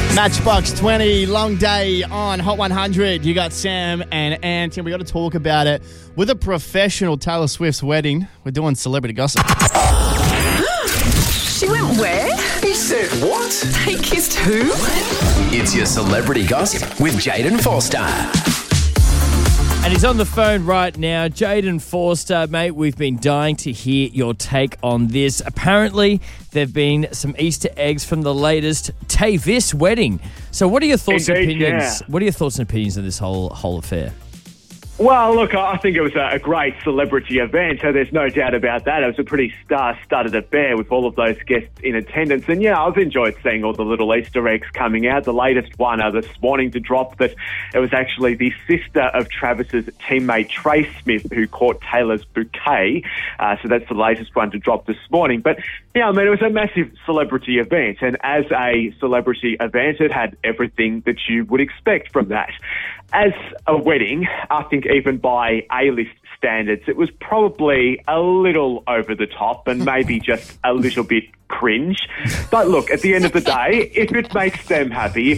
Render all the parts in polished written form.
Matchbox 20, long day on Hot 100. You got Sam and Ant, and we got to talk about it with a professional Taylor Swift's wedding. We're doing celebrity gossip. She went where? He said what? They kissed who? It's your celebrity gossip with Jaden Forster. And he's on the phone right now. Jaden Forster, mate, we've been dying to hear your take on this. Apparently, there have been some Easter eggs from the latest Tavis wedding. So what are your thoughts and opinions? Yeah. What are your thoughts and opinions of this whole affair? Well, look, I think it was a great celebrity event, so there's no doubt about that. It was a pretty star-studded affair with all of those guests in attendance. And, yeah, I've enjoyed seeing all the little Easter eggs coming out. The latest one this morning to drop that it was actually the sister of Travis's teammate, Trey Smith, who caught Taylor's bouquet. So that's the latest one to drop this morning. But, yeah, I mean, it was a massive celebrity event. And as a celebrity event, it had everything that you would expect from that. As a wedding, I think even by A-list standards, it was probably a little over the top and maybe just a little bit cringe. But look, at the end of the day, if it makes them happy,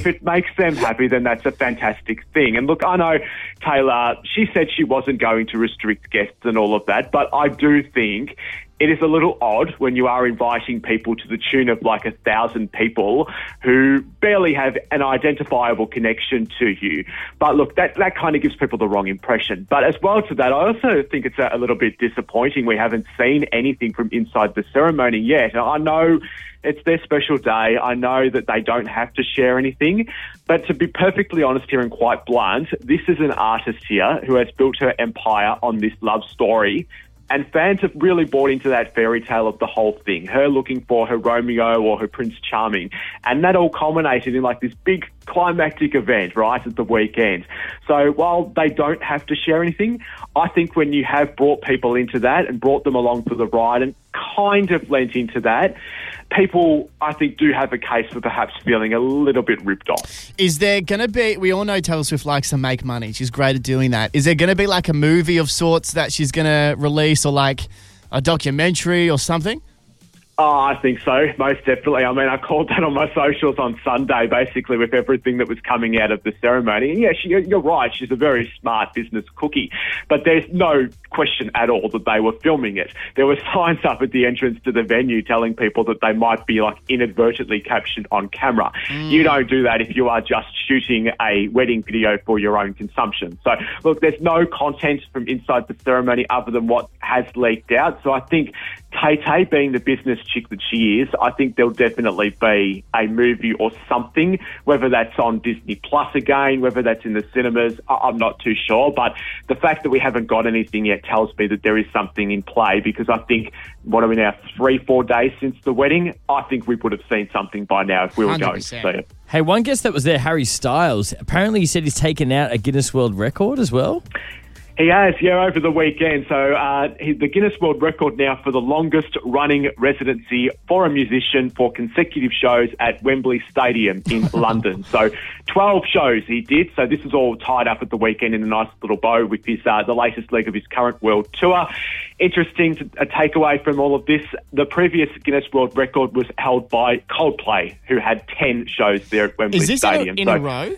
then that's a fantastic thing. And look, I know Taylor, she said she wasn't going to restrict guests and all of that, but I do think it is a little odd when you are inviting people to the tune of like 1,000 people who barely have an identifiable connection to you. But look, that kind of gives people the wrong impression. But as well to that, I also think it's a little bit disappointing we haven't seen anything from inside the ceremony yet. I know it's their special day. I know that they don't have to share anything. But to be perfectly honest here and quite blunt, this is an artist here who has built her empire on this love story. And fans have really bought into that fairy tale of the whole thing, her looking for her Romeo or her Prince Charming. And that all culminated in like this big climactic event right at the weekend. So while they don't have to share anything, I think when you have brought people into that and brought them along for the ride and kind of lent into that, people, I think, do have a case for perhaps feeling a little bit ripped off. Is there going to be, we all know Taylor Swift likes to make money. She's great at doing that. Is there going to be like a movie of sorts that she's going to release or like a documentary or something? Oh, I think so, most definitely. I mean, I called that on my socials on Sunday, basically, with everything that was coming out of the ceremony. And yeah, you're right, she's a very smart business cookie. But there's no question at all that they were filming it. There were signs up at the entrance to the venue telling people that they might be like inadvertently captured on camera. You don't do that if you are just shooting a wedding video for your own consumption. So, look, there's no content from inside the ceremony other than what has leaked out. So I think Tay-Tay, being the business chick that she is, I think there'll definitely be a movie or something, whether that's on Disney Plus again, whether that's in the cinemas, I'm not too sure. But the fact that we haven't got anything yet tells me that there is something in play, because I think, what are we now, 3-4 days since the wedding? I think we would have seen something by now if we were 100%. Going to see it. Hey, one guest that was there, Harry Styles, apparently he said he's taken out a Guinness World Record as well. He has, yeah, over the weekend. So the Guinness World Record now for the longest running residency for a musician for consecutive shows at Wembley Stadium in London. So 12 shows he did. So this is all tied up at the weekend in a nice little bow with his the latest leg of his current world tour. Interesting a takeaway from all of this, the previous Guinness World Record was held by Coldplay, who had 10 shows there at Wembley Stadium. Is this in a row?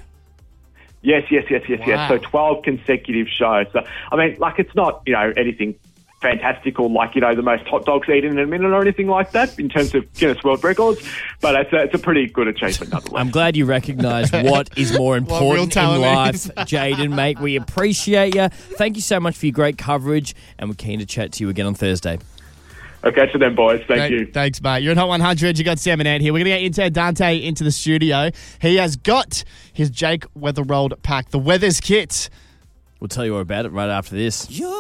Yes. Wow. So 12 consecutive shows. So, I mean, like, it's not, anything fantastic or like, the most hot dogs eaten in a minute or anything like that in terms of Guinness World Records, but it's a pretty good achievement nonetheless. I'm glad you recognise what is more important in life, Jaden, mate. We appreciate you. Thank you so much for your great coverage, and we're keen to chat to you again on Thursday. Okay, to them, boys. Thank you. Thanks, mate. You're in Hot 100. You got Sam and Ant here. We're going to get Dante into the studio. He has got his Jake Weatherald pack, the Weathers kit. We'll tell you all about it right after this.